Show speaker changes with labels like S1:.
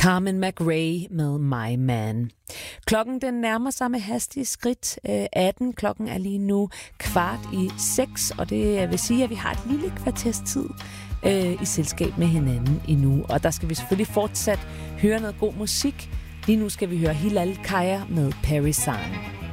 S1: Carmen McRae med My Man. Klokken den nærmer sig med hastige skridt 18. Klokken er lige nu 5:15, og det vil sige, at vi har et lille kvarters tid i selskab med hinanden endnu. Og der skal vi selvfølgelig fortsat høre noget god musik. Lige nu skal vi høre Hilal Kaya med Paris Sign.